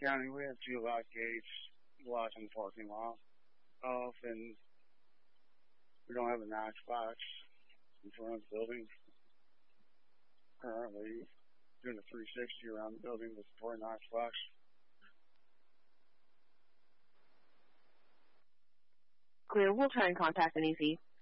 County, we have 2 lock gates blocking the parking lot off, and we don't have a Knox box in front of the building. Currently doing a 360 around the building with for a Knox box. Clear. We'll try and contact NEC.